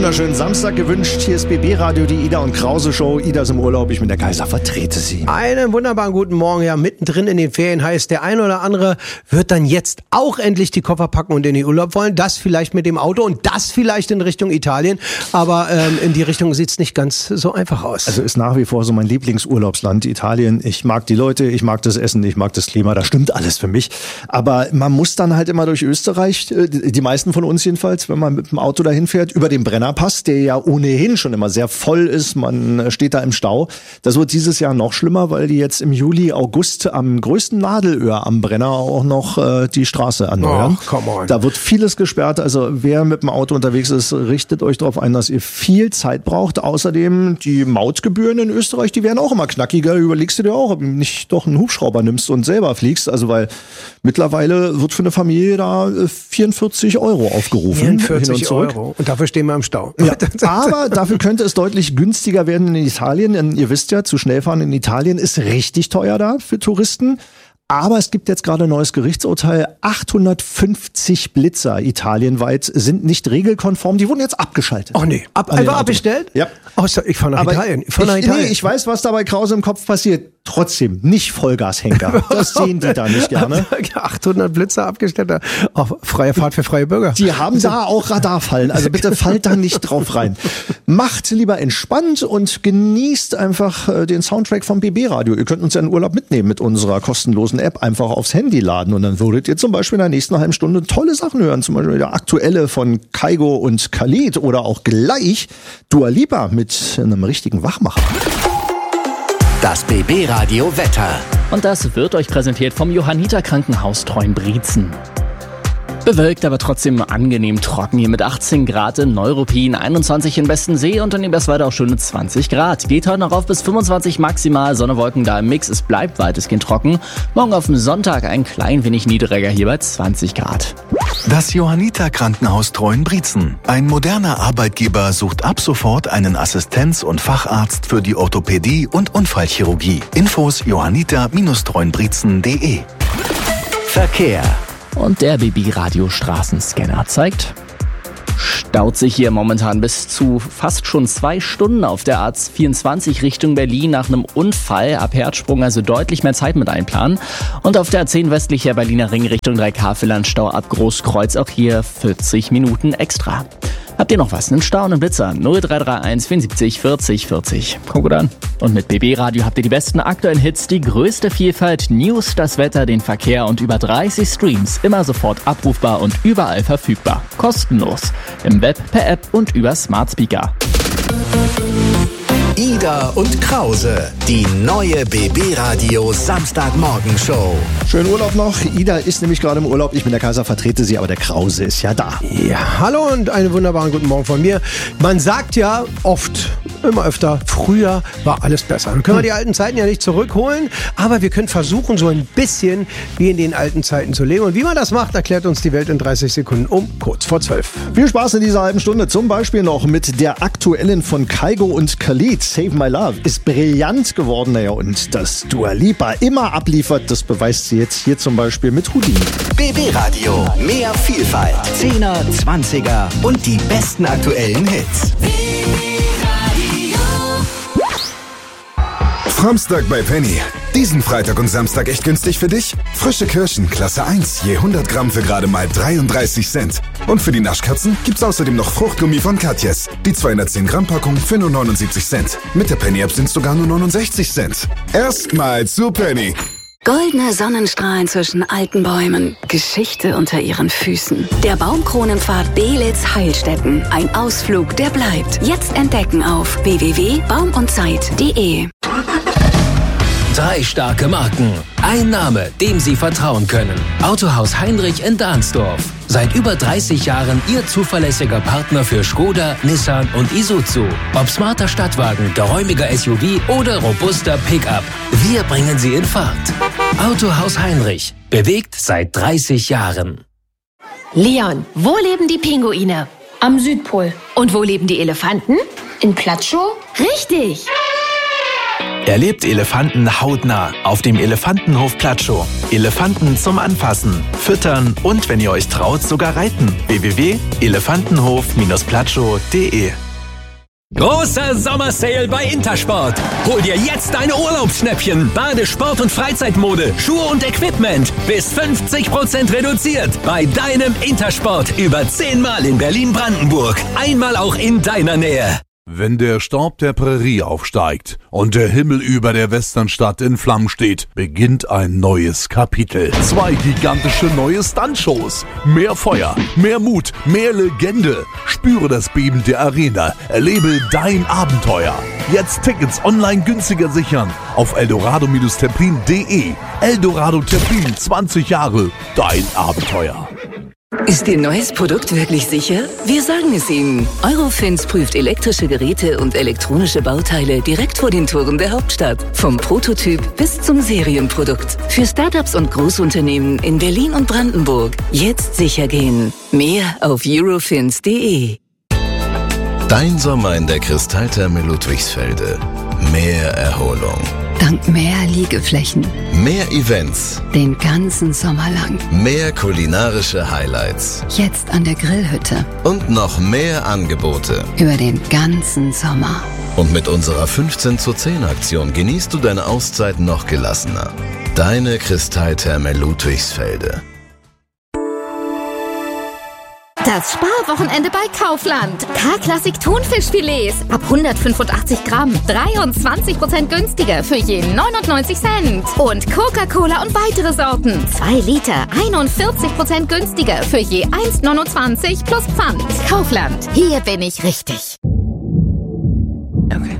wunderschönen Samstag gewünscht. Hier ist BB Radio, die Ida und Krause Show. Ida ist im Urlaub, ich bin der Kaiser, vertrete sie. Einen wunderbaren guten Morgen. Ja, mittendrin in den Ferien heißt, der ein oder andere wird dann jetzt auch endlich die Koffer packen und in den Urlaub wollen. Das vielleicht mit dem Auto und das vielleicht in Richtung Italien. Aber in die Richtung sieht's nicht ganz so einfach aus. Also ist nach wie vor so mein Lieblingsurlaubsland, Italien. Ich mag die Leute, ich mag das Essen, ich mag das Klima. Da stimmt alles für mich. Aber man muss dann halt immer durch Österreich, die meisten von uns jedenfalls, wenn man mit dem Auto dahin fährt, über den Brennerpass, der ja ohnehin schon immer sehr voll ist. Man steht da im Stau. Das wird dieses Jahr noch schlimmer, weil die jetzt im Juli, August am größten Nadelöhr am Brenner auch noch die Straße erneuern. Oh, come on. Da wird vieles gesperrt. Also wer mit dem Auto unterwegs ist, richtet euch darauf ein, dass ihr viel Zeit braucht. Außerdem die Mautgebühren in Österreich, die werden auch immer knackiger. Überlegst du dir auch, ob du nicht doch einen Hubschrauber nimmst und selber fliegst. Also weil mittlerweile wird für eine Familie da 44 € aufgerufen. 44 €. Und dafür stehen wir im Stau. Ja, aber dafür könnte es deutlich günstiger werden in Italien. Denn ihr wisst ja, zu schnell fahren in Italien ist richtig teuer da für Touristen. Aber es gibt jetzt gerade ein neues Gerichtsurteil. 850 Blitzer italienweit sind nicht regelkonform. Die wurden jetzt abgeschaltet. Oh nee, einfach abbestellt? Ja. Oh, ich fahre nach Italien. Ich weiß, was dabei Krause im Kopf passiert. Trotzdem, nicht Vollgashenker. Das sehen die da nicht gerne. 800 Blitzer abgestellt. Oh, freie Fahrt für freie Bürger. Die haben da auch Radarfallen. Also bitte fallt da nicht drauf rein. Macht lieber entspannt und genießt einfach den Soundtrack vom BB Radio. Ihr könnt uns ja in Urlaub mitnehmen mit unserer kostenlosen App. Einfach aufs Handy laden und dann würdet ihr zum Beispiel in der nächsten halben Stunde tolle Sachen hören. Zum Beispiel der aktuelle von Kygo und Khalid oder auch gleich Dua Lipa mit einem richtigen Wachmacher. Das BB Radio Wetter. Und das wird euch präsentiert vom Johanniter Krankenhaus Treuenbrietzen. Bewölkt, aber trotzdem angenehm trocken hier mit 18 Grad in Neuruppin, 21 in Bestensee und in Eberswalde auch schöne 20 Grad. Geht heute noch auf bis 25 maximal, Sonne, Wolken da im Mix, es bleibt weitestgehend trocken. Morgen auf dem Sonntag ein klein wenig niedriger hier bei 20 Grad. Das Johanniter Krankenhaus Treuenbrietzen. Ein moderner Arbeitgeber sucht ab sofort einen Assistenz- und Facharzt für die Orthopädie und Unfallchirurgie. Infos johanniter-treuenbrietzen.de. Verkehr. Und der BB-Radio Straßenscanner zeigt, staut sich hier momentan bis zu fast schon 2 Stunden auf der A24 Richtung Berlin nach einem Unfall. Ab Herzsprung also deutlich mehr Zeit mit einplanen. Und auf der A10 westlicher Berliner Ring Richtung 3K-Stau ab Großkreuz auch hier 40 Minuten extra. Habt ihr noch was? Einen Stau und einen Blitzer? 0331 74 40 40. Kommt gut an. Und mit BB Radio habt ihr die besten aktuellen Hits, die größte Vielfalt, News, das Wetter, den Verkehr und über 30 Streams. Immer sofort abrufbar und überall verfügbar. Kostenlos. Im Web, per App und über Smart Speaker. Ida und Krause, die neue BB Radio Samstagmorgenshow. Schönen Urlaub noch. Ida ist nämlich gerade im Urlaub. Ich bin der Kaiser, vertrete sie, aber der Krause ist ja da. Ja, hallo und einen wunderbaren guten Morgen von mir. Man sagt ja oft, immer öfter, früher war alles besser. Dann können wir die alten Zeiten ja nicht zurückholen, aber wir können versuchen, so ein bisschen wie in den alten Zeiten zu leben. Und wie man das macht, erklärt uns die Welt in 30 Sekunden um kurz vor 12. Viel Spaß in dieser halben Stunde. Zum Beispiel noch mit der aktuellen von Kygo und Khalid. Save My Love ist brillant geworden. Naja, und dass Dua Lipa immer abliefert, das beweist sie jetzt hier zum Beispiel mit Houdini. BB Radio, mehr Vielfalt, 10er, 20er und die besten aktuellen Hits. Samstag bei Penny. Diesen Freitag und Samstag echt günstig für dich? Frische Kirschen, Klasse 1, je 100 Gramm für gerade mal 33 Cent. Und für die Naschkatzen gibt's außerdem noch Fruchtgummi von Katjes. Die 210 Gramm Packung für nur 79 Cent. Mit der Penny-App sind's sogar nur 69 Cent. Erstmal zu Penny. Goldene Sonnenstrahlen zwischen alten Bäumen. Geschichte unter ihren Füßen. Der Baumkronenpfad Belitz-Heilstätten. Ein Ausflug, der bleibt. Jetzt entdecken auf www.baumundzeit.de. 3 starke Marken. Ein Name, dem Sie vertrauen können. Autohaus Heinrich in Dahnsdorf. Seit über 30 Jahren Ihr zuverlässiger Partner für Skoda, Nissan und Isuzu. Ob smarter Stadtwagen, geräumiger SUV oder robuster Pickup. Wir bringen Sie in Fahrt. Autohaus Heinrich. Bewegt seit 30 Jahren. Leon, wo leben die Pinguine? Am Südpol. Und wo leben die Elefanten? In Platschow? Richtig! Erlebt Elefanten hautnah auf dem Elefantenhof Platschow. Elefanten zum Anfassen, Füttern und, wenn ihr euch traut, sogar reiten. www.elefantenhof-platschow.de. Großer Sommersale bei Intersport. Hol dir jetzt deine Urlaubsschnäppchen. Bade-, Sport- und Freizeitmode, Schuhe und Equipment. Bis 50% reduziert. Bei deinem Intersport. Über 10-mal in Berlin-Brandenburg. Einmal auch in deiner Nähe. Wenn der Staub der Prärie aufsteigt und der Himmel über der Westernstadt in Flammen steht, beginnt ein neues Kapitel. 2 gigantische neue Stuntshows. Mehr Feuer, mehr Mut, mehr Legende. Spüre das Beben der Arena. Erlebe dein Abenteuer. Jetzt Tickets online günstiger sichern auf eldorado-terpin.de. Eldorado Terpin, 20 Jahre. Dein Abenteuer. Ist Ihr neues Produkt wirklich sicher? Wir sagen es Ihnen. Eurofins prüft elektrische Geräte und elektronische Bauteile direkt vor den Toren der Hauptstadt. Vom Prototyp bis zum Serienprodukt. Für Startups und Großunternehmen in Berlin und Brandenburg. Jetzt sicher gehen. Mehr auf eurofins.de. Dein Sommer in der Kristalltherme Ludwigsfelde. Mehr Erholung. Dank mehr Liegeflächen. Mehr Events. Den ganzen Sommer lang. Mehr kulinarische Highlights. Jetzt an der Grillhütte. Und noch mehr Angebote. Über den ganzen Sommer. Und mit unserer 15:10 Aktion genießt du deine Auszeit noch gelassener. Deine Kristalltherme Ludwigsfelde. Das Sparwochenende bei Kaufland. K-Klassik Thunfischfilets ab 185 Gramm. 23% günstiger für je 99 Cent. Und Coca-Cola und weitere Sorten. 2 Liter, 41% günstiger für je 1,29 plus Pfand. Kaufland, hier bin ich richtig.